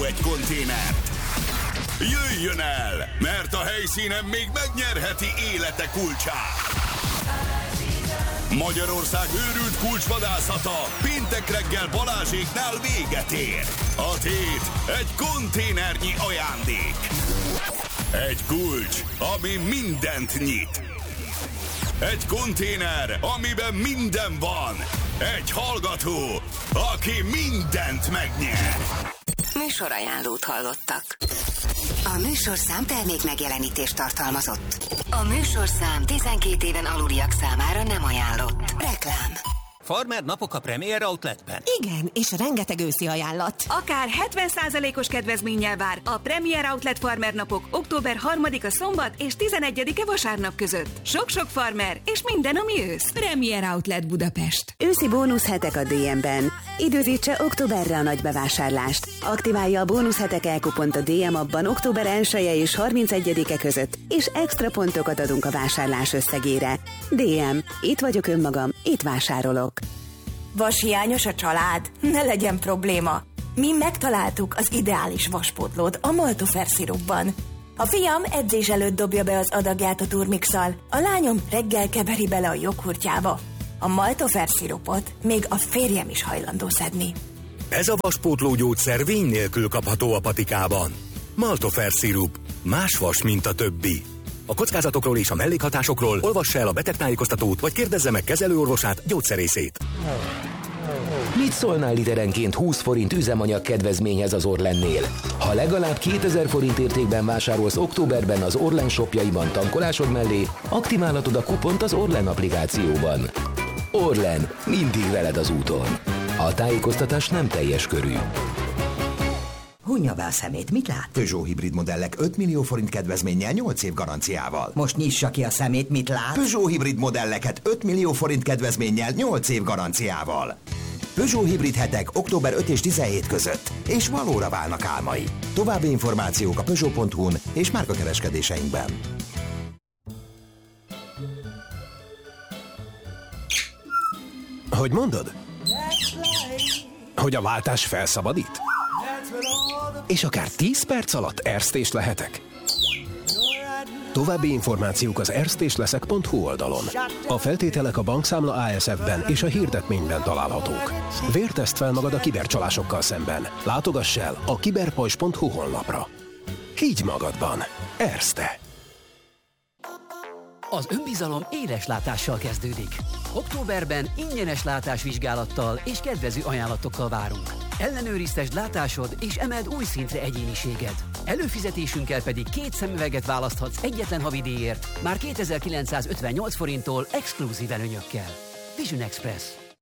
egy konténert. Jöjjön el, mert a helyszínen még megnyerheti élete kulcsát. Magyarország őrült kulcsvadászata péntek reggel Balázséknál véget ér. A tét egy konténernyi ajándék. Egy kulcs, ami mindent nyit. Egy konténer, amiben minden van. Egy hallgató, aki mindent megnyer. Műsorajánlót hallottak. A műsorszám termék megjelenítést tartalmazott. A műsorszám 12 éven aluliak számára nem ajánlott. Reklám. Farmer napok a Premier Outletben. Igen, és rengeteg őszi ajánlat. Akár 70%-os kedvezménnyel vár a Premier Outlet Farmer napok október 3-a szombat és 11-e vasárnap között. Sok-sok farmer és minden, ami ősz. Premier Outlet Budapest. Őszi bónuszhetek a DM-ben. Időzítse októberre a nagy bevásárlást. Aktiválja a bónuszhetek elkupont a DM appban október 1-e és 31-e között, és extra pontokat adunk a vásárlás összegére. DM. Itt vagyok önmagam, itt vásárolok. Vashiányos a család? Ne legyen probléma. Mi megtaláltuk az ideális vaspótlót a Maltofer szirupban. A fiam edzés előtt dobja be az adagját a turmixal, a lányom reggel keveri bele a joghurtjába. A Maltofer szirupot még a férjem is hajlandó szedni. Ez a vaspótló gyógyszer vény nélkül kapható a patikában. Maltofer szirup. Más vas, mint a többi. A kockázatokról és a mellékhatásokról olvassa el a betegtájékoztatót, vagy kérdezze meg kezelőorvosát, gyógyszerészét. Mit szólnál literenként 20 forint üzemanyag kedvezményhez az Orlennél? Ha legalább 2000 forint értékben vásárolsz októberben az Orlen shopjaiban tankolásod mellé, aktiválhatod a kupont az Orlen applikációban. Orlen, mindig veled az úton. A tájékoztatás nem teljes körű. Hunja be a szemét, mit lát? Peugeot hibrid modellek 5 millió forint kedvezménnyel 8 év garanciával. Most nyissa ki a szemét, mit lát? Peugeot hibrid modelleket 5 millió forint kedvezménnyel 8 év garanciával. Peugeot hibrid hetek október 5 és 17 között, és valóra válnak álmai. További információk a Peugeot.hu-n és márkakereskedéseinkben. Hogy mondod? Hogy a váltás felszabadít? És akár 10 perc alatt erstés lehetek? További információk az erstésleszek.hu oldalon. A feltételek a bankszámla ASF-ben és a hirdetményben találhatók. Vérteszt fel magad a kibercsalásokkal szemben. Látogass el a kiberpajzs.hu honlapra. Higgy magadban. Erste. Az önbizalom éles látással kezdődik. Októberben ingyenes látásvizsgálattal és kedvező ajánlatokkal várunk. Ellenőriztesd látásod és emeld új szintre egyéniséged. Előfizetésünkkel pedig 2 szemüveget választhatsz egyetlen havidíjért, már 2958 forinttól exkluzív előnyökkel. Vision Express.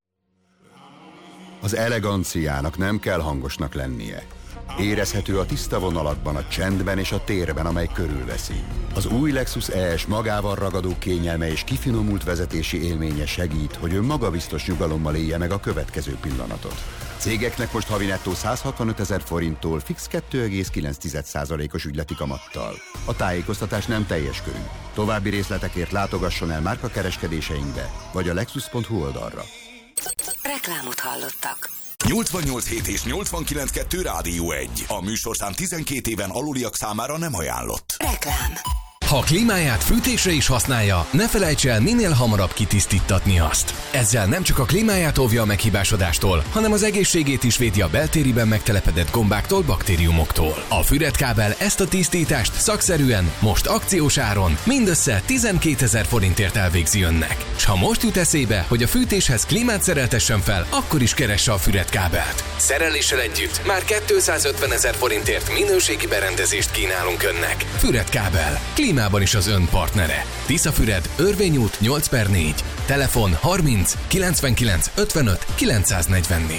Az eleganciának nem kell hangosnak lennie. Érezhető a tiszta vonalakban, a csendben és a térben, amely körülveszi. Az új Lexus ES magával ragadó kényelme és kifinomult vezetési élménye segít, hogy ön magabiztos nyugalommal élje meg a következő pillanatot. Cégeknek most havi nettó 165 000 forinttól fix 2,9%-os ügyleti kamattal. A tájékoztatás nem teljes körű. További részletekért látogasson el márkakereskedéseinkbe, vagy a lexus.hu oldalra. Reklámot hallottak. 88.7 és 89.2 Rádió 1. A műsorszám 12 éven aluliak számára nem ajánlott. Reklám. Ha a klímáját fűtésre is használja, ne felejts el minél hamarabb kitisztítatni azt. Ezzel nem csak a klímáját óvja a meghibásodástól, hanem az egészségét is védi a beltériben megtelepedett gombáktól, baktériumoktól. A Füredkábel ezt a tisztítást szakszerűen, most akciós áron mindössze 12 000 forintért elvégzi önnek. S ha most jut eszébe, hogy a fűtéshez klímát szereltessen fel, akkor is keresse a Füredkábelt. Szereléssel együtt már 250 000 forintért minőségi berendezést kínálunk önnek. Füredkábel. Klímában is az ön partnere. Tiszafüred, Örvény út 8/4. Telefon 30 99 55 944.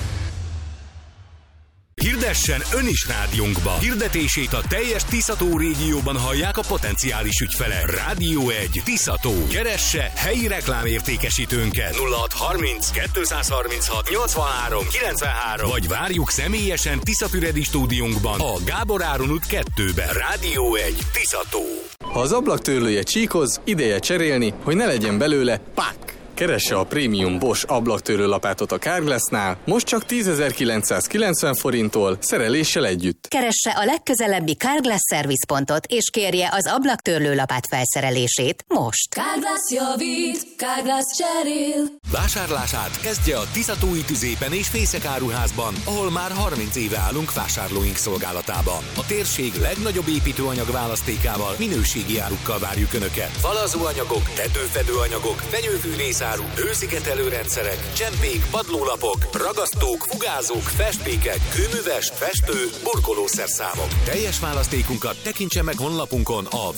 Hirdessen ön is rádiónkba. Hirdetését a teljes Tisza-tó régióban hallják a potenciális ügyfelek. Rádió 1 Tisza-tó. Keresse helyi reklámértékesítőnket 0630 236 83 93 vagy várjuk személyesen Tiszafüredi stúdiónkban a Gábor Áron út 2-ben. Rádió 1 Tisza-tó. Ha az ablaktörlője csíkoz, ideje cserélni, hogy ne legyen belőle pak. Keresse a prémium Bosch ablaktörő lapátot a Carglassnál, most csak 10.990 forinttól, szereléssel együtt. Keresse a legközelebbi Carglass szervizpontot, és kérje az ablaktörlő lapát felszerelését most. Carglass javít, Carglass cserél. Vásárlását kezdje a Tiszatói Tüzépen és Fészek áruházban, ahol már 30 éve állunk vásárlóink szolgálatában. A térség legnagyobb építőanyag választékával, minőségi árukkal várjuk Önöket. Falazóanyagok, tetőfedőanyagok, fenyőfűrészáru, hőszigetelőrendszerek, csempék, padlólapok, ragasztók, fugázók, festmékek, kőműves, festő, burkolószerszámok. Teljes választékunkat tekintse meg honlapunkon a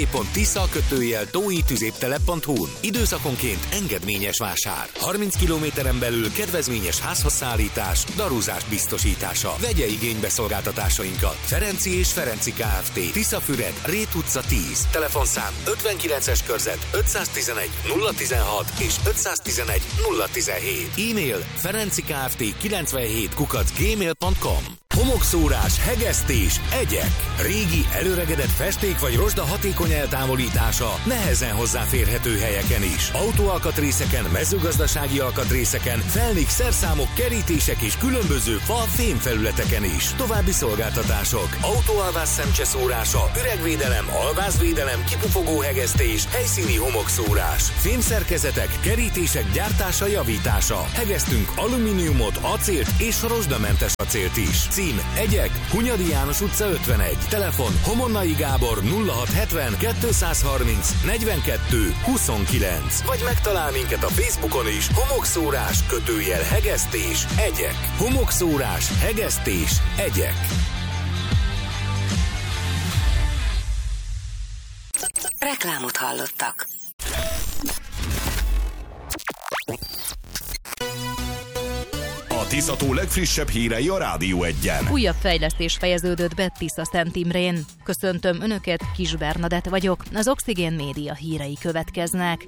www.tisza-tóitüzéptelep.hu-n. Időszakonként engedményes vásár. 30 kilométeren belül kedvezményes házhoz szállítás, darúzás biztosítása. Vegye igénybe szolgáltatásainkat. Ferenci és Ferenci Kft. Tiszafüred, Rét utca 10. Telefonszám 59-es körzet 511 016 és 511 017. E-mail ferencikft97@gmail.com. Homokszórás, hegesztés, egyek. Régi, előregedett festék vagy rozsda hatékony eltávolítása nehezen hozzáférhető helyeken is. Autóalkatrészeken, mezőgazdasági alkatrészeken, felnik, szerszámok, kerítések és különböző fa-fémfelületeken is. További szolgáltatások: autóalvás szemcseszórása, üregvédelem, alvázvédelem, kipufogó hegesztés, helyszíni homokszórás, fémszerkezetek, kerítések gyártása, javítása. Hegesztünk alumíniumot, acélt és rozsdamentes acélt is. Cím: Egyek, Hunyadi János utca 51. Telefon: Homonnai Gábor 0670 230 42 29. Vagy megtalál minket a Facebookon is. Homokszórás, hegesztés, egyek. Homokszórás, hegesztés, egyek. Reklámot hallottak. A Tiszató legfrissebb hírei a Rádió 1-en. Újabb fejlesztés fejeződött be Tisza-Szent Imrén. Köszöntöm Önöket, Kis Bernadett vagyok. Az Oxigén Média hírei következnek.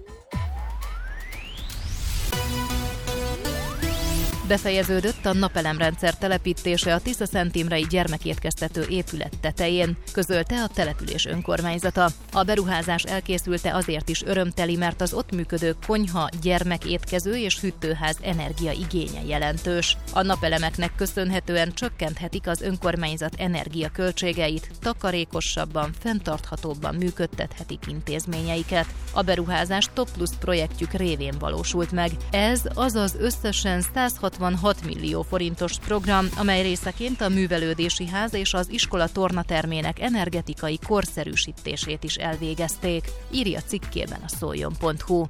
Befejeződött a napelemrendszer telepítése a Tisza-Szent-Imrei gyermekétkeztető épület tetején, közölte a település önkormányzata. A beruházás elkészülte azért is örömteli, mert az ott működő konyha, gyermekétkező és hűtőház energiaigénye jelentős. A napelemeknek köszönhetően csökkenthetik az önkormányzat energiaköltségeit, takarékosabban, fenntarthatóbban működtethetik intézményeiket. A beruházás Top Plus projektjük révén valósult meg. Ez azaz összesen 166 millió forintos program, amely részeként a művelődési ház és az iskola tornatermének energetikai korszerűsítését is elvégezték, írja cikkében a szoljon.hu.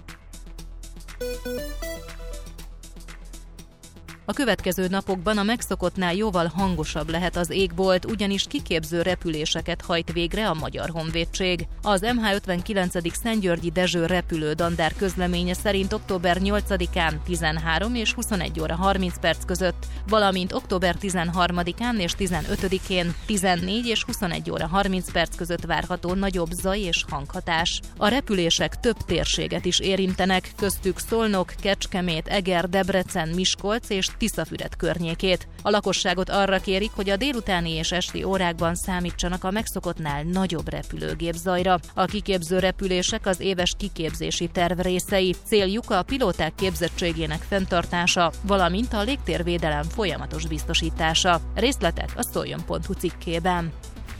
A következő napokban a megszokottnál jóval hangosabb lehet az égbolt, ugyanis kiképző repüléseket hajt végre a Magyar Honvédség. Az MH59. Szentgyörgyi Dezső repülő dandár közleménye szerint október 8-án 13 és 21 óra 30 perc között, valamint október 13-án és 15-én 14 és 21 óra 30 perc között várható nagyobb zaj és hanghatás. A repülések több térséget is érintenek, köztük Szolnok, Kecskemét, Eger, Debrecen, Miskolc és Tiszafüred környékét. A lakosságot arra kérik, hogy a délutáni és esti órákban számítsanak a megszokottnál nagyobb repülőgép zajra. A kiképző repülések az éves kiképzési terv részei. Céljuk a pilóták képzettségének fenntartása, valamint a légtérvédelem folyamatos biztosítása. Részletek a szoljon.hu cikkében.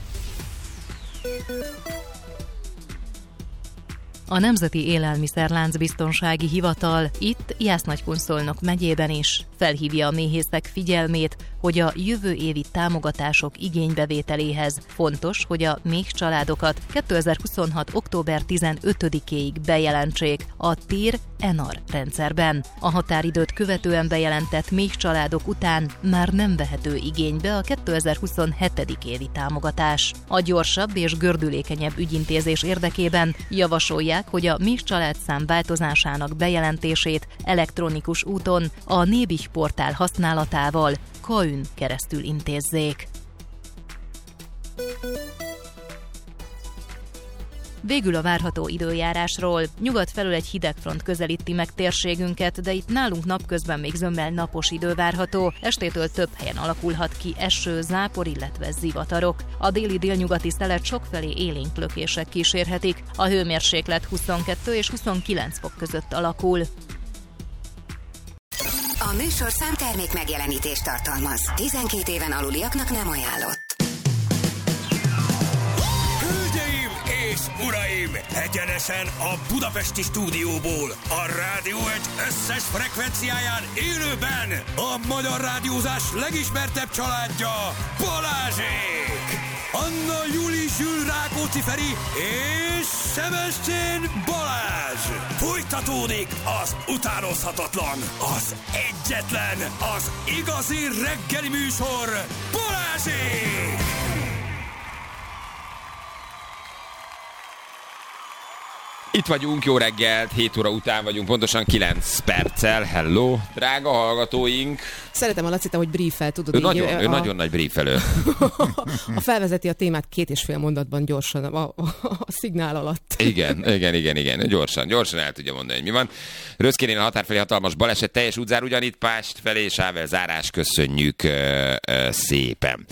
A Nemzeti Élelmiszerláncbiztonsági Hivatal itt Jász-Nagykun-Szolnok megyében is felhívja a méhészek figyelmét, hogy a jövő évi támogatások igénybevételéhez fontos, hogy a méhcsaládokat 2026. október 15-éig bejelentsék a TIR-ENAR rendszerben. A határidőt követően bejelentett méhcsaládok után már nem vehető igénybe a 2027. évi támogatás. A gyorsabb és gördülékenyebb ügyintézés érdekében javasolják, hogy a méhcsaládszám változásának bejelentését elektronikus úton a Nébih portál használatával KAÜN keresztül intézzék. Végül a várható időjárásról. Nyugat felől egy hidegfront közelíti meg térségünket, de itt nálunk napközben még zömmel napos idő várható. Estétől több helyen alakulhat ki eső, zápor, illetve zivatarok. A déli délnyugati szelet sokfelé élénk lökések kísérhetik. A hőmérséklet 22 és 29 fok között alakul. A műsorszám termék megjelenítést tartalmaz. 12 éven aluliaknak nem ajánlott. Hölgyeim és uraim! Egyenesen a budapesti stúdióból, a Rádió Egy összes frekvenciáján élőben a magyar rádiózás legismertebb családja, Balázsék! Anna Júli Zsül Rákóczi Feri és Sebestyén Balázs! Folytatódik az utánozhatatlan, az egyetlen, az igazi reggeli műsor, Balázsék! Itt vagyunk, jó reggelt, 7 óra után vagyunk, pontosan 9 perccel. Hello, drága hallgatóink! Szeretem a Lacita, hogy briefel, tudod ő így. Nagyon nagy briefelő. A felvezeti a témát 2,5 mondatban gyorsan a szignál alatt. Igen. Gyorsan el tudja mondani, hogy mi van. Röszkénél a határ felé hatalmas baleset, teljes útzár ugyanitt, Pást felé, sável zárás, köszönjük szépen.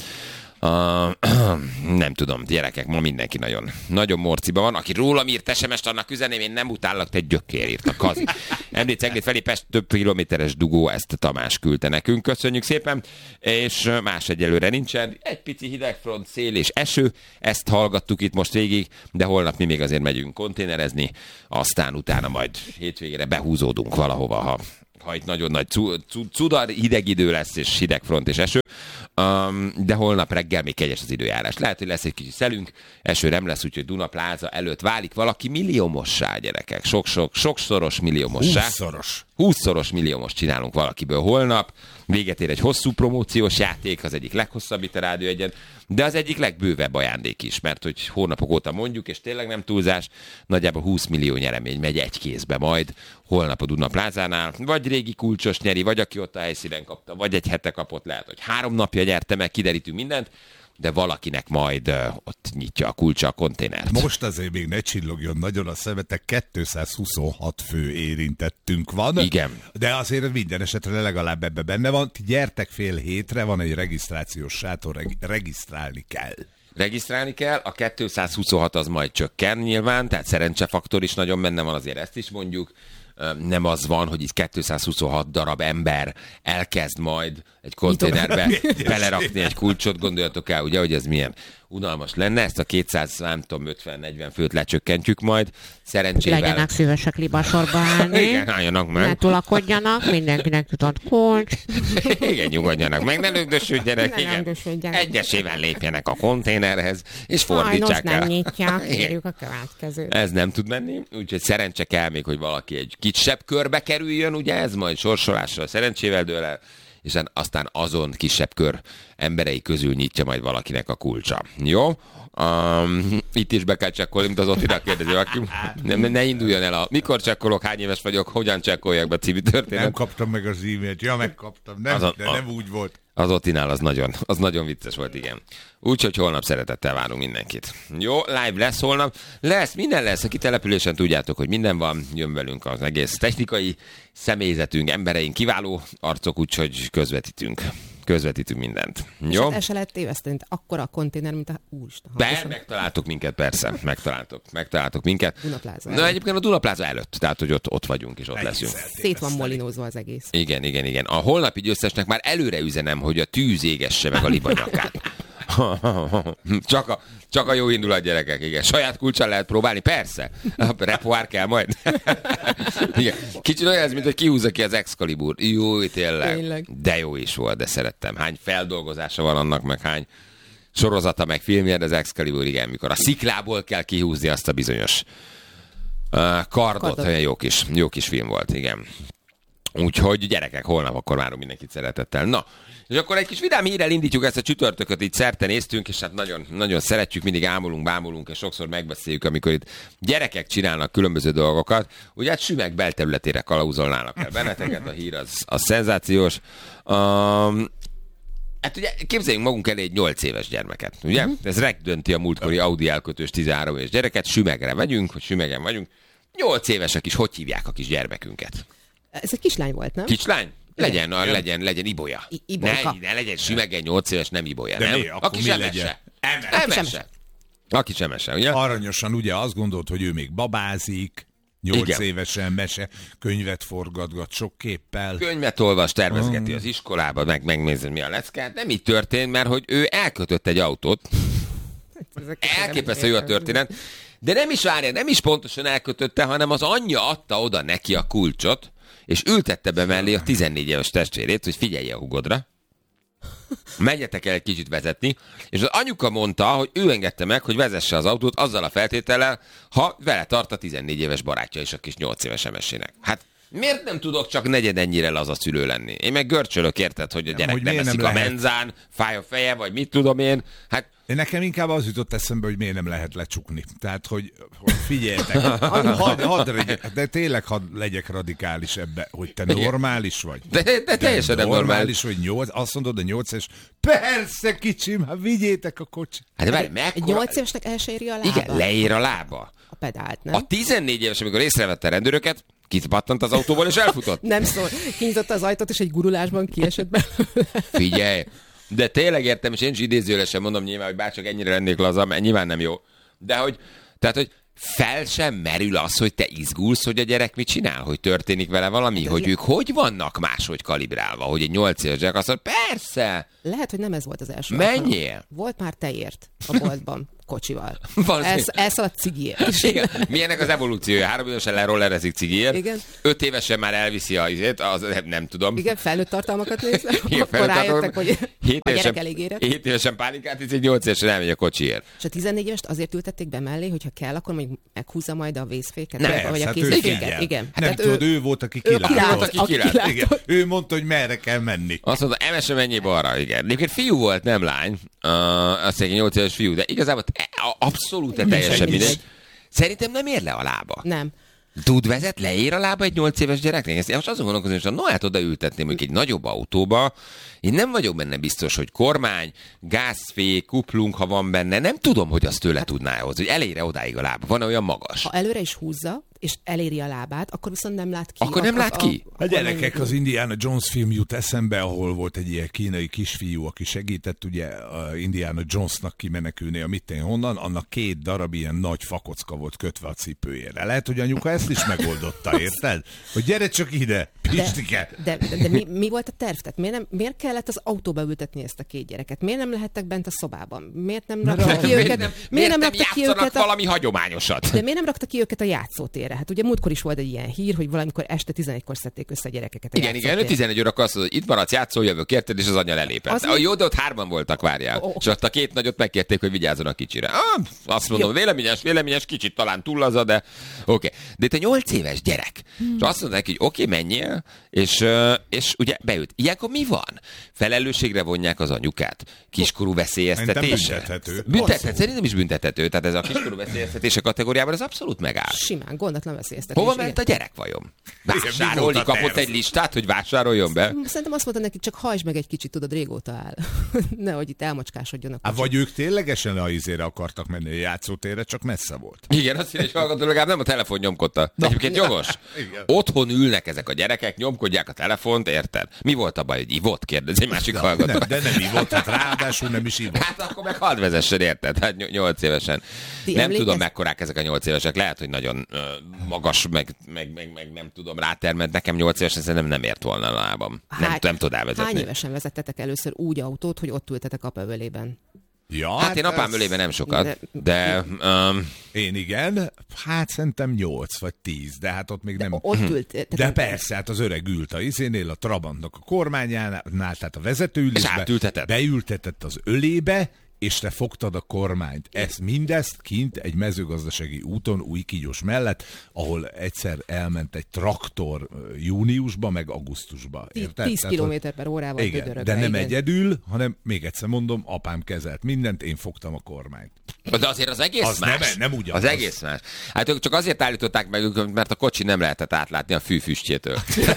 Nem tudom, gyerekek, ma mindenki nagyon morciba van. Aki rólam írt SMS-t, annak üzeném, én nem utállak, te gyökér írt a Kazi. Emlécegét felé Pest több kilométeres dugó, ezt Tamás küldte nekünk. Köszönjük szépen, és más egyelőre nincsen. Egy pici hidegfront, szél és eső, ezt hallgattuk itt most végig, de holnap mi még azért megyünk konténerezni, aztán utána majd hétvégére behúzódunk valahova, ha itt nagyon nagy cudar, hideg idő lesz, és hidegfront és eső. De holnap reggel még kegyes az időjárás. Lehet, hogy lesz egy kicsi szelünk, eső nem lesz, úgyhogy Duna pláza előtt válik valaki milliómossá, gyerekek. Sokszoros milliómossá. 20-szoros milliómos csinálunk valakiből holnap. Véget ér egy hosszú promóciós játék, az egyik leghosszabb itt a Rádió Egyen, de az egyik legbővebb ajándék is, mert hogy hónapok óta mondjuk, és tényleg nem túlzás, nagyjából 20 millió nyeremény megy egy kézbe majd holnap a Duna plázánál, vagy régi kulcsos nyeri, vagy aki ott a helyszínen kapta, vagy egy hete kapott, lehet, hogy 3 napja nyerte meg, kiderítünk mindent, de valakinek majd ott nyitja a kulcsa a konténert. Most azért még ne csillogjon nagyon a szemetek, 226 fő érintettünk van. Igen. De azért minden esetre legalább ebbe benne van. Gyertek fél hétre, van egy regisztrációs sátor, regisztrálni kell. Regisztrálni kell, a 226 az majd csökken nyilván, tehát szerencsefaktor is nagyon benne van, azért ezt is mondjuk. Nem az van, hogy itt 226 darab ember elkezd majd egy konténerbe belerakni egy kulcsot, gondoljatok el, ugye, hogy ez milyen unalmas lenne, ezt a 250-40 főt lecsökkentjük majd, szerencsével... Legyenek szívesek libasorba állni. Igen, álljanak meg. Ne tulakodjanak, mindenkinek jutott kulcs. Igen, nyugodjanak meg, ne lögdösödjenek, egyesével lépjenek a konténerhez, és fordítsák el. Nem nyitják, kérjük a következőt. Ez nem tud menni, úgyhogy szerencse kell még, hogy valaki egy kisebb körbe kerüljön, ugye ez majd sorsolással szerencsével dől el, és aztán azon kisebb kör emberei közül nyitja majd valakinek a kulcsa. Jó? Itt is be kell csekkolni, mint az Ottinak kérdezi, aki ne induljon el mikor csekkolok, hány éves vagyok, hogyan csekkoljak be című történet. Nem kaptam meg az e-mailt, megkaptam, de nem úgy volt. Az Ottinál az nagyon vicces volt, igen. Úgyhogy holnap szeretettel várunk mindenkit. Jó, live lesz holnap. Minden lesz, a kitelepülésen tudjátok, hogy minden van, jön velünk az egész technikai személyzetünk, embereink, kiváló arcok, úgyhogy közvetítünk mindent. Jó? És el se lehet téveszteni, akkora a konténer, mint a úristen. Megtaláltok minket, persze. Megtaláltok minket. Dunapláza. Na, egyébként a Dunapláza előtt, tehát hogy ott vagyunk és ott leszünk. Szét van molinózva az egész. Igen. A holnapi győztesnek már előre üzenem, hogy a tűz égesse meg a libanyakát. Csak a jó indulat, gyerekek, igen. Saját kulccsal lehet próbálni, persze. A repoár kell majd. Igen. Kicsit olyan ez, mint hogy kihúzza ki az Excalibur. Jó, tényleg. De jó is volt, de szerettem. Hány feldolgozása van annak, meg hány sorozata, meg filmje, de az Excalibur, igen, mikor a sziklából kell kihúzni azt a bizonyos kardot. Olyan jó kis film volt, igen. Úgyhogy gyerekek, holnap akkor várunk mindenkit szeretettel. Na, és akkor egy kis vidám hírrel indítjuk ezt a csütörtököt, így szerte néztünk, és hát nagyon, nagyon szeretjük, mindig bámulunk, és sokszor megbeszéljük, amikor itt gyerekek csinálnak különböző dolgokat. Ugye hát Sümeg belterületére kalauzolnának el benneteket, a hír az szenzációs. Hát ugye képzeljünk magunk elé egy 8 éves gyermeket, ugye? Ez regdönti a múltkori Audi elkötős 13 éves gyereket, Sümegre megyünk, hogy Sümegen vagyunk. 8 évesek is, hogy hívják a kis gyermekünket? Ez egy kislány volt, nem? Kislány? Legyen Ibolya. Ne legyen Sümegen 8 éves, nem Ibolya, nem? A kis Emese. A kis Emese, ugye? Aranyosan ugye azt gondolt, hogy ő még babázik, 8 évesen mese, könyvet forgatgat sok képpel. Könyvet olvas, tervezgeti az iskolába, megnézi, mi a leckát. Nem így történt, mert hogy ő elkötött egy autót. Elképesztő jó a történet. De nem is pontosan elkötötte, hanem az anyja adta oda neki a kulcsot, és ültette be mellé a 14 éves testvérét, hogy figyelje a hugodra. Menjetek el egy kicsit vezetni, és az anyuka mondta, hogy ő engedte meg, hogy vezesse az autót azzal a feltétellel, ha vele tart a 14 éves barátja is a kis 8 éves emesének. Hát miért nem tudok csak negyedennyire laza szülő lenni? Én meg görcsölök, érted, hogy a gyerek nem eszik a menzán, fáj a feje, vagy mit tudom én. Hát nekem inkább az jutott eszembe, hogy miért nem lehet lecsukni. Tehát, hogy figyeljetek, de tényleg hadd legyek radikális ebbe, hogy te normális vagy. De teljesen nem normális. Vagy 8, azt mondod, a 8 éves, persze kicsim, hát vigyétek a kocsit. Hát de egy 8 évesnek el se éri a lába. Igen, leér a lába. A pedált, nem? A 14 éves, amikor észrevette a rendőröket, kitpattant az autóból és elfutott. Nem szól, kinyitotta az ajtót, és egy gurulásban kiesett belőle. Figyelj! De tényleg értem, és én is idézőjelesen mondom nyilván, hogy bárcsak ennyire lennék laza, mert nyilván nem jó. De hogy fel sem merül az, hogy te izgulsz, hogy a gyerek mit csinál, hogy történik vele valami, de hogy ők hogy vannak máshogy kalibrálva, hogy egy 8 éves gyerek azt mondja, persze! Lehet, hogy nem ez volt az első. Menjél! Volt már teért a boltban. Kocsival. Elszaladt cigiért. Igen. Milyennek az evolúciója? 3 évesen lerollerezik cigiért. Igen. 5 évesen már elviszi az nem tudom. Igen, felnőtt tartalmakat nézve. Akkor rájöttek, hogy a gyerek elég érett. 7 évesen pálinkát hiszik, 8 évesen elmegy a kocsiért. És a 14 évest azért ültették be mellé, hogyha kell, akkor mondjuk meghúzza majd a vészféket. Nem, vagy a készféket. Igen. Nem tudod, ő volt, aki kilátott. Ő mondta, hogy merre kell menni. Azt mondta, Emese menjél balra, igen. Egyébként fiú volt, nem lány. Azt mondja, 8 éves fiú, de igazából abszolút teljesen mindegy. Szerintem nem ér le a lába. Nem. Tud vezet, leér a lába egy 8 éves gyereknek? Én most azon gondolkozom, hogy ha oda ültetném mondjuk egy nagyobb autóba, én nem vagyok benne biztos, hogy kormány, gázfék, kuplung, ha van benne, nem tudom, hogy azt tőle tudná hozni, hogy elére odáig a lába. Van olyan magas. Ha előre is húzza, és eléri a lábát, akkor viszont nem lát ki. Akkor nem lát ki? A gyerekek, az Indiana Jones film jut eszembe, ahol volt egy ilyen kínai kisfiú, aki segített ugye a Indiana Jonesnak kimenekülni a mitten honnan, annak 2 darab ilyen nagy fakocka volt kötve a cipőjére. Lehet, hogy anyuka ezt is megoldotta, érted? Hogy gyere csak ide, Pistike! De mi volt a terv? Tehát miért kellett az autóba ültetni ezt a 2 gyereket? Miért nem lehettek bent a szobában? Miért nem raktak ki őket? Miért nem játszanak valami hagyományosat? De miért nem raktak ki őket a játszótérre? Hát ugye múltkor is volt egy ilyen hír, hogy valamikor este 11-kor szedték össze a gyerekeket. Igen, 11 órakor azt mondta, hogy itt maradsz, játszol, jövök, érted, és az anya lelépett. Jó, de ott 3-an voltak, várjál. És ott a 2 nagyot megkérték, hogy vigyázzon a kicsire. Azt mondom, véleményes, kicsit talán túllaza, de oké. De itt a 8 éves gyerek. És azt mondták, hogy oké, menjél, és ugye beült. Ilyenkor mi van? Felelősségre vonják az anyukát. Kiskorú veszélyeztetése. Büntethető. Szerintem is büntethető. Tehát ez a kiskorú veszélyeztetése kategóriában az abszolút megáll. Simán, gondatlan veszélyeztetés. Hova ment a gyerek vajon? Vásárolni kapott egy listát, hogy vásároljon be? Szerintem azt mondta neki, csak hajtsd meg egy kicsit, tudod, régóta áll. Nehogy itt elmocskásodjon. Vagy ők ténylegesen a izére akartak menni a játszótérre, csak messze volt. Igen, azt mondja, hogy hallgató, legalább nem a telefon nyomkodta. Egyébként jogos. Otthon ülnek ezek a gyerekek, nyomkodják a telefont, érted? Mi volt a baj, hogy ivott? Kérdez egy másik hallgató. De nem ivott, hát ráadásul nem is ivott. Hát akkor meg hadd vezessen, érted? Hát 8 évesen. Nem tudom, mekkorák ezek a 8 évesek. Lehet, hogy nagyon magas, meg nem tudom, rátermett. Nekem 8 évesen szerintem nem ért volna a lábam. Nem tud elvezetni. Hány évesen vezettetek először úgy autót, hogy ott ültetek apa ölében? Ja, hát én apám ölében nem sokat, de én igen, hát szerintem 8 vagy 10, de hát ott még nem... Ott ült. De persze, hát az öreg ült a izénél, a Trabantnak a kormányánál, tehát a vezetőülésbe, beültetett az ölébe, és te fogtad a kormányt. Mindezt kint egy mezőgazdasági úton Újkígyos mellett, ahol egyszer elment egy traktor júniusba, meg augusztusba. 10 km/h-val igen, gödörögve. de nem igen. egyedül, hanem még egyszer mondom, apám kezelt mindent, én fogtam a kormányt. De azért az egész az más. Nem ugyanaz. Az egész más. Hát ők csak azért állították meg őket, mert a kocsi nem lehetett átlátni a fűfüstjétől.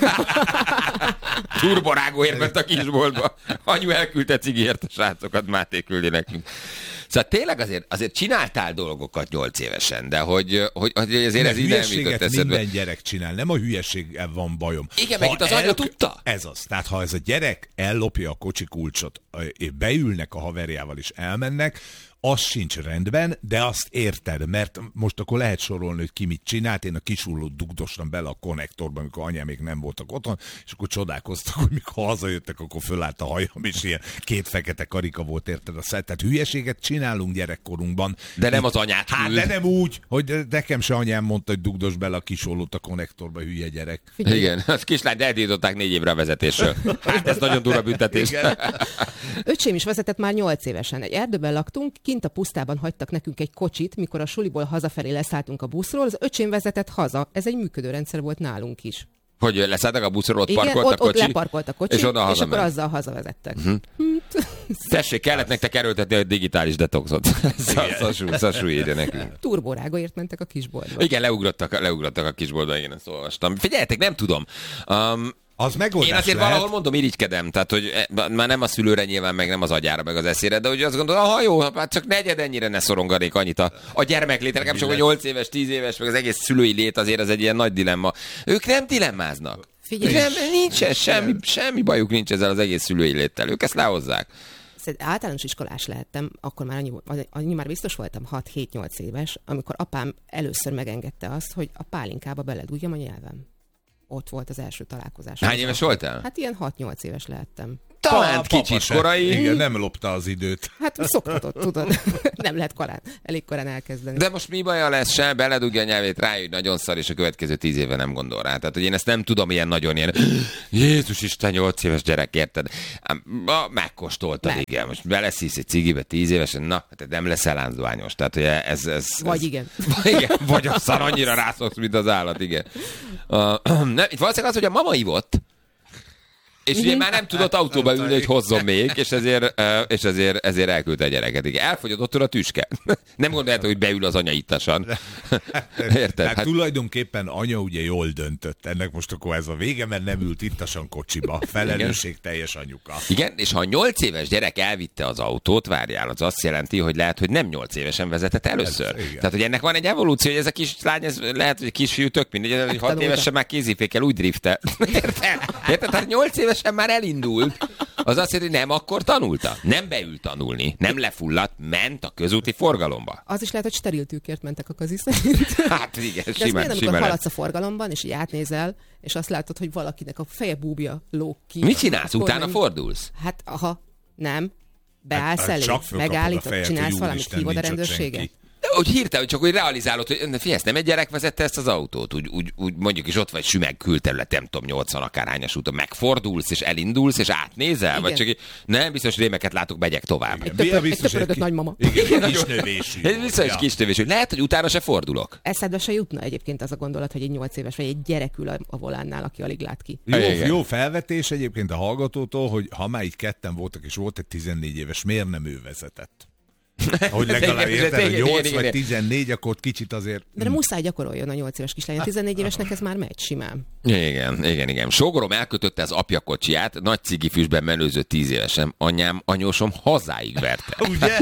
Turborágóért ment a kisboltba. Anyu elküldte cigiért a srácokat, Máté küldi nekünk. Szóval tényleg azért csináltál dolgokat 8 évesen, de hogy azért ez így nem jutott eszedbe. Minden gyerek csinál, nem a hülyeséggel van bajom. Igen, meg itt az anya tudta. Ez az. Tehát ha ez a gyerek ellopja a kocsi kulcsot, és beülnek a haverjával és elmennek, az sincs rendben, de azt érted, mert most akkor lehet sorolni, hogy ki mit csinált. Én a kisullót dugdostam bele a konnektorba, amikor anyám még nem voltak otthon, és akkor csodálkoztak, hogy mikor hazajöttek, akkor fölállt a hajam, és ilyen 2 fekete karika volt, érted a szett. Tehát hülyeséget csinálunk gyerekkorunkban. De nem az anyát küld. Hát de nem úgy, hogy nekem se anyám mondta, hogy dugdos bele a kisullót a konnektorba, hülye gyerek. Figyelj. Igen, az kislányt eltiltották 4 évre a vezetésről. Hát ez nagyon durva büntetés. Öcsém is vezetett már 8 évesen. Egy erdőben laktunk, kint a pusztában hagytak nekünk egy kocsit, mikor a suliból hazafelé leszálltunk a buszról, az öcsém vezetett haza. Ez egy működő rendszer volt nálunk is. Hogy leszálltak a buszról, ott igen, parkolt a kocsi? ott leparkolt a kocsi, és akkor azzal hazavezettek. Tessék, kellett nektek erőltetni a digitális detoxot. Szasú írja nekünk. Turborágóért mentek a kisboltba. Igen, leugrottak a kisboltba, igen, ezt olvastam. Figyeljetek, nem tudom. Az megoldás én azért lehet. Valahol mondom, irigykedem, tehát hogy már nem a szülőre nyilván, meg nem az agyára, meg az eszére, de hogy azt gondolom, jó, hát csak negyed ennyire ne szoronganék annyit a gyermeklét, nekem csak 8 éves, 10 éves, meg az egész szülői lét azért az egy ilyen nagy dilemma. Ők nem dilemmáznak. Nem, nincsen semmi bajuk nincs ezzel az egész szülői léttel. Ők ezt lehozzák. Általános iskolás lehettem, akkor már annyi már biztos voltam 6-7-8 éves, amikor apám először megengedte azt, hogy a pálinkába beledújjam a nyelvem. Ott volt az első találkozás. Hány éves voltál? Hát ilyen 6-8 éves lehettem. Talán kicsit korai. Igen, nem lopta az időt. Hát szoktatott, tudod. Nem lehet elég korán elkezdeni. De most mi baja lesz se, beledugja a nyelvét, rájön, nagyon szar, és a következő 10 éve nem gondol rá. Tehát, hogy én ezt nem tudom ilyen nagyon ilyen, Jézus Isten, 8 éves gyerek, érted? Megkóstoltad, igen. Most beleszísz egy cigibe 10 évesen, na, hát nem leszel lánzdoányos. Tehát, hogy ez vagy igen. Igen, vagy a szar annyira rászoksz, mint az állat, igen. Itt valószínűleg az, hogy a mama ivott, és ugye már nem tudott autóba ülni, hogy hozzon még, és ezért elküldte a gyereket. Igen, elfogyott ott a tüske. Nem gondolta, hogy beül az anya ittasan. Érted? Hát tulajdonképpen anya ugye jól döntött. Ennek most akkor ez a vége, mert nem ült ittasan kocsiba. Felelősségteljes anyuka. Igen, és ha a 8 éves gyerek elvitte az autót, várjál, az azt jelenti, hogy lehet, hogy nem 8 évesen vezetett először. Tehát, hogy ennek van egy evolúció, hogy ez a kislány, ez lehet, hogy kisfiú tök mindegy, hogy 6 évesen már kézifékkel úgy driftel. Érted? Tehát 8 évesen már elindult. Az azt jelenti, hogy nem akkor tanulta. Nem beült tanulni. Nem lefulladt, ment a közúti forgalomba. Az is lehet, hogy steril tűkért mentek a kazi szerint. Hát igen, de simán. De amikor haladsz a forgalomban, és így átnézel, és azt látod, hogy valakinek a feje búbja lóg ki. Mit csinálsz? Utána fordulsz? Hát, nem. Beállsz elé, megállítod, csinálsz valamit, hívod a rendőrséget. Úgy hirtelen, csak úgy realizálod, hogy figyelj, nem egy gyerek vezette ezt az autót, úgy mondjuk is ott vagy sümeg külterület, nem tudom, 80 akárhányas úton, megfordulsz, és elindulsz, és átnézel, igen. Vagy csak így, nem, biztos rémeket látok, megyek tovább. Egy töpörögött nagymama. Igen, kisnövésű. Ez biztos kisnövésű. Lehet, hogy utána se fordulok. Eszedbe se jutna egyébként az a gondolat, hogy egy 8 éves vagy egy gyerek ül a volánnál, aki alig lát ki. Jó felvetés egyébként a hallgatótól, hogy ha már így ketten voltak, és volt egy 14 éves, miért nem ő vezetett? Hogy legalább érted, hogy 8 vagy 14, akkor kicsit azért... De muszáj gyakoroljon a 8 éves kislány. A 14 évesnek ez már megy simán. Igen. Sógorom elkötötte az apja kocsiját, nagy cigifüstben menőzött 10 évesen. Anyósom hazáig verte. Ugye?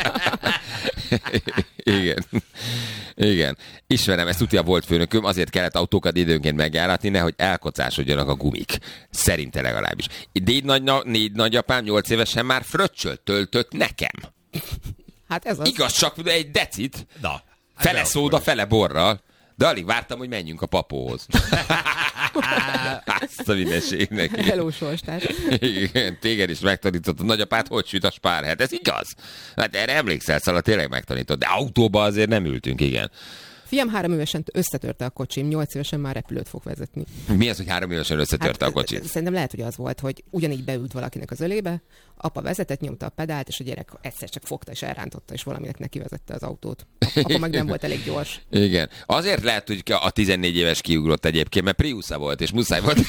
Igen. Ismerem, ezt tudja volt főnököm, azért kellett autókat időnként megjáratni, nehogy elkocásodjanak a gumik. Szerinte legalábbis. 4 nagyapám 8 évesen már fröccsölt töltött nekem. Hát ez az. Igaz, csak egy decit. Fele szóda, fele borral. De alig vártam, hogy menjünk a papóhoz. Azt a mindenségnek. Hello, sorstás. Igen, téged is megtanított a nagyapát, hogy süt a spárhet. Ez igaz? Hát erre emlékszel, szóval tényleg megtanított. De autóba azért nem ültünk, igen. Fiam 3 évesen összetörte a kocsim, 8 évesen már repülőt fog vezetni. Mi az, hogy 3 évesen összetörte a kocsit? Szerintem lehet, hogy az volt, hogy ugyanígy beült valakinek az ölébe, apa vezetett, nyomta a pedált, és a gyerek egyszer csak fogta és elrántotta, és valaminek nekivezette az autót. Apa meg nem volt elég gyors. Igen. Azért lehet, hogy a 14 éves kiugrott egyébként, mert Priusza volt, és muszáj volt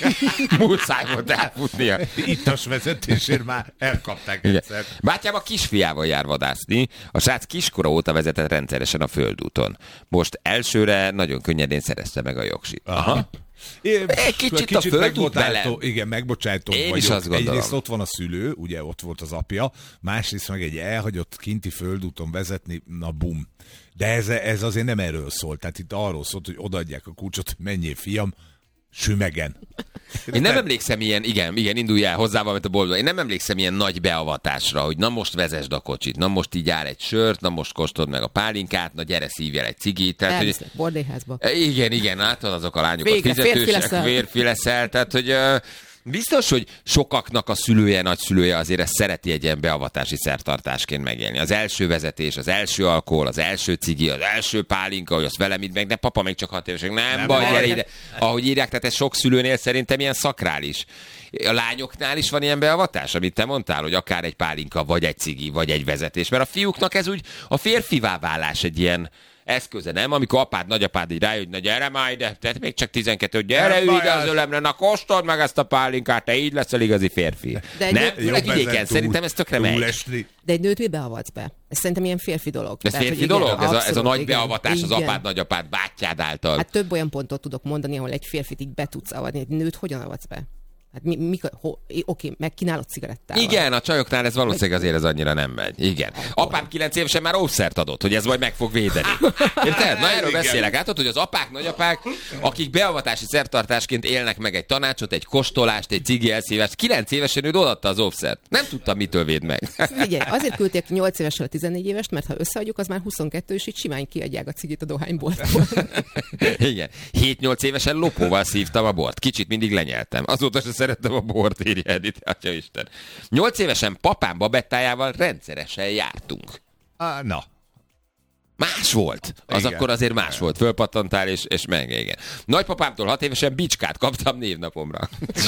elfutnia. Ittas vezetésért már elkapták egyszer. Bátyám a kisfiával jár vadászni, a srác kiskora óta vezetett rendszeresen a földúton. Most elsőre nagyon könnyedén szerezte meg a jogsit. Aha. Egy kicsit a földút bele. Igen, megbocsájtó vagyok. Is azt gondolom. Egyrészt ott van a szülő, ugye ott volt az apja, másrészt meg egy elhagyott kinti földúton vezetni, na bum. De ez azért nem erről szól. Tehát itt arról szólt, hogy odaadják a kulcsot, hogy menjél fiam, sümegen. Én nem emlékszem ilyen, igen, indulj el hozzá valamit a boldog. Én nem emlékszem ilyen nagy beavatásra, hogy na most vezesd a kocsit, na most így jár egy sört, na most kóstold meg a pálinkát, na gyere szívjál egy cigit. Tehát, hogy... bordélyházba. Igen, látod azok a lányokat fizetősek, férfi leszel, tehát hogy... Biztos, hogy sokaknak a szülője, nagyszülője azért ezt szereti egy ilyen beavatási szertartásként megélni. Az első vezetés, az első alkohol, az első cigi, az első pálinka, hogy azt velem itt meg, de papa még csak 6 évesek, nem baj, gyere ide. Ahogy írják, tehát ez sok szülőnél szerintem ilyen szakrális. A lányoknál is van ilyen beavatás, amit te mondtál, hogy akár egy pálinka, vagy egy cigi, vagy egy vezetés. Mert a fiúknak ez úgy a férfivá válás egy ilyen eszköze, nem? Amikor apád, nagyapád így rájön, hogy na gyere már ide, tehát még csak 12, gyere ülj ide az ölemre, na kóstold meg ezt a pálinkát, te így leszel igazi férfi. Nem? Igen, szerintem ez tökre megy. De egy nőt mi beavatsz be? Ez szerintem ilyen férfi dolog. Ez tehát, férfi dolog? Igen, ez a nagy beavatás az apád, nagyapád, bátyád által. Hát több olyan pontot tudok mondani, ahol egy férfit így be tudsz avatni. Egy nőt hogyan avatsz be? Hát oké, megkínálod cigarettával. Igen, a csajoknál ez valószínűleg azért ez annyira nem megy. Igen. Apám 9 évesen már offszert adott, hogy ez majd meg fog védeni. Érted? Na erről beszélek. Látod, hogy az apák, nagyapák, akik beavatási szertartásként élnek meg egy tanácsot, egy kóstolást, egy cigi elszívást, 9 évesen ő odaadta az offszert. Nem tudtam, mitől véd meg. Figyelj, azért küldték 8 évesre a 14 évest, mert ha összeadjuk, az már 22, és így simán kiadják a cigit a dohányboltból. Igen. 7-8 évesen lopóval szívtam a bort. Kicsit mindig lenyeltem. Azóta se szerettem a bort, írja Edith, Atyaisten. 8 évesen papám babettájával rendszeresen jártunk. Na. Más volt. Az igen. Akkor azért más volt. Fölpattantál, és meg, igen. Nagypapámtól 6 évesen bicskát kaptam névnapomra.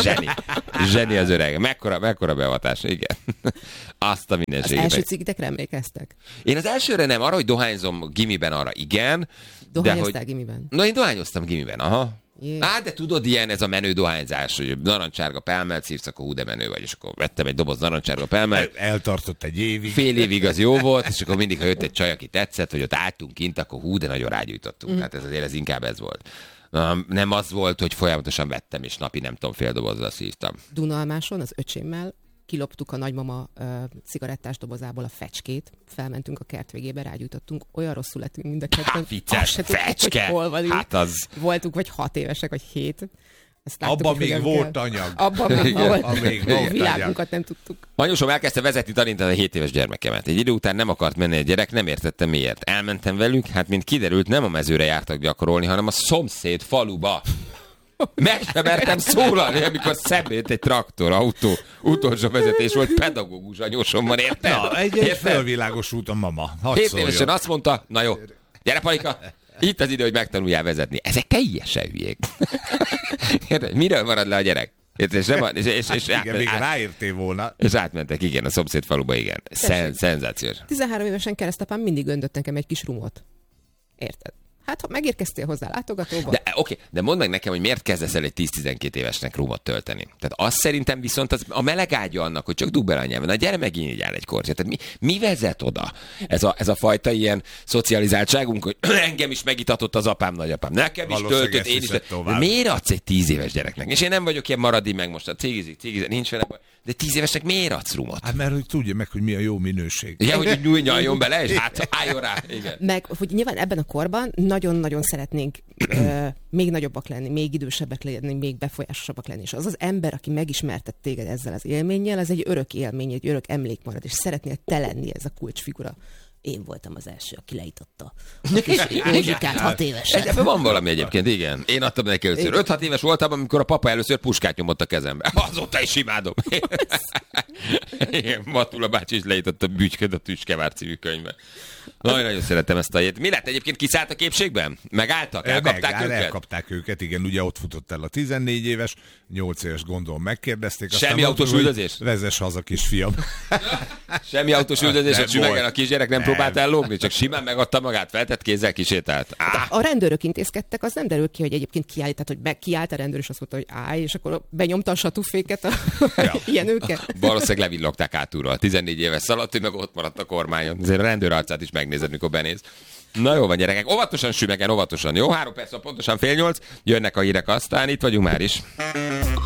Zseni az öreg. Mekkora beavatás, igen. Azt a mindenségében. Az első cigitekre emlékeztek? Én az elsőre nem, arra, hogy dohányzom gimiben, arra igen. Dohányoztál gimiben? Na, én dohányoztam gimiben, aha. De tudod, ilyen ez a menő dohányzás, hogy narancsárga pálmelt szívsz, akkor hú, de menő vagy, és akkor vettem egy doboz narancsárga pálmelt. Eltartott egy évig. Fél évig az jó volt, és akkor mindig, ha jött egy csaj, aki tetszett, hogy ott álltunk kint, akkor hú, de nagyon rágyújtottunk. Tehát ez azért inkább ez volt. Nem az volt, hogy folyamatosan vettem, és napi nem tudom, fél dobozzal szívtam. Dunalmáson az öcsémmel kiloptuk a nagymama cigarettás dobozából a fecskét, felmentünk a kert végébe, rágyújtottunk, olyan rosszul lettünk mind a ketten. Vicces, fecske! Hol vagyunk. Hát az... Voltunk vagy 6 évesek, vagy 7. Abban még volt anyag. Abban még volt. A világunkat nem tudtuk. Anyusom elkezdte vezetni, tanítani a 7 éves gyermekemet. Egy idő után nem akart menni a gyerek, nem értettem miért. Elmentem velük, hát mint kiderült, nem a mezőre jártak gyakorolni, hanem a szomszéd faluba. Meg sem mertem szólalni, amikor szembe jött egy traktor, autó, utolsó vezetés volt, pedagógus anyósomban, érted? Na, egy felvilágosult a mama. 7 évesen azt mondta, na jó, gyere Palika, itt az idő, hogy megtanuljál vezetni. Ezek teljesen hülyék. Miről marad le a gyerek? És igen, még ráértél volna. És átmentek, igen, a szomszéd faluba, igen. Szenzációs. 13 évesen keresztapám mindig öntött nekem egy kis rumot. Érted? Hát, ha megérkeztél hozzá látogatóba... De oké, de mondd meg nekem, hogy miért kezdesz el egy 10-12 évesnek rumot tölteni. Tehát azt szerintem viszont az a meleg ágya annak, hogy csak dubbel a nyelven. Na gyere megint így áll egy korcsia. Tehát mi vezet oda? Ez a fajta ilyen szocializáltságunk, hogy engem is megitatott az apám, nagyapám. Nekem is töltött, én is. De miért adsz egy 10 éves gyereknek? És én nem vagyok ilyen maradi meg most, cigizik, nincs vele baj. De 10 évesnek miért adsz rumot? Hát mert hogy tudja meg, hogy mi a jó minőség. Igen, hogy nyújjon bele, és hát álljon rá. Igen. Meg, hogy nyilván ebben a korban nagyon-nagyon szeretnénk még nagyobbak lenni, még idősebbek lenni, még befolyásosabbak lenni. És az az ember, aki megismertet téged ezzel az élménnyel, ez egy örök élmény, egy örök emlék marad, és szeretnél te lenni ez a kulcsfigura. Én voltam az első, aki leította a kis Józsikát 6 évesen. Ebben van valami egyébként, igen. Én adtam neki először. 5-6 éves voltam, amikor a papa először puskát nyomott a kezembe. Azóta is imádom. Igen, Matula bácsi is leított a Bütyköd a Tüskevár című könyvbe. Nagyon szeretem ezt a jét. Mi lett egyébként, kiszállt a képségben? Megálltak? Elkapták őket? Elkapták őket, igen. Ugye ott futott el a 14 éves, 8 éves gondolom megkérdezték. Semmi autós üldözés? Vezess haza, kisfiam. Semmi autós üldözés, a csümegen a kisgyerek nem próbált ellógni, csak simán megadta magát, feltett kézzel kisétált. A rendőrök intézkedtek, az nem derül ki, hogy egyébként kiállt, tehát hogy kiállt a rendőr, és azt mondta, hogy állj, és akkor benyomta a satúféket, ilyen őket. Valószínűleg levillogták átulról. 14 éves szaladt, ő meg ott maradt a kormányon. Azért a rendőr arcát is megnézed, mikor benéz. Na jó van, gyerekek, óvatosan sümegen, óvatosan. Jó, 3 perc, pontosan 7:30, jönnek a hírek, aztán itt vagyunk már is.